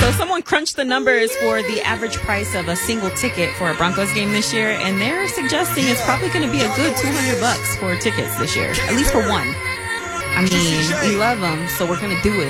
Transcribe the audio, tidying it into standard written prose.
So someone crunched the numbers for the average price of a single ticket for a Broncos game this year, and they're suggesting it's probably going to be a good $200 for tickets this year, at least for one. I mean, we love them, so we're going to do it.